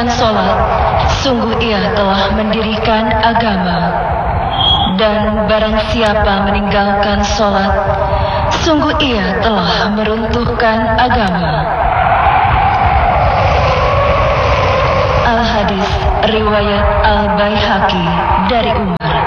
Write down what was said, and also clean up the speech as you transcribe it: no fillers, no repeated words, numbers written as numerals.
meninggalkan sholat, sungguh ia telah mendirikan agama. Dan barang siapa meninggalkan sholat, sungguh ia telah meruntuhkan agama. Al-Hadis riwayat Al-Baihaqi dari Umar.